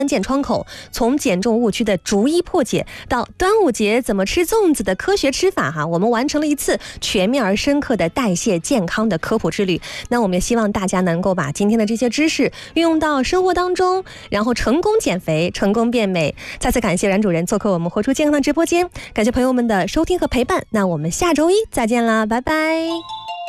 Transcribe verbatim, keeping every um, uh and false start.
关键窗口，从减重误区的逐一破解到端午节怎么吃粽子的科学吃法哈，我们完成了一次全面而深刻的代谢健康的科普之旅。那我们也希望大家能够把今天的这些知识运用到生活当中，然后成功减肥，成功变美。再次感谢阮主任做客我们活出健康的直播间，感谢朋友们的收听和陪伴。那我们下周一再见啦，拜拜。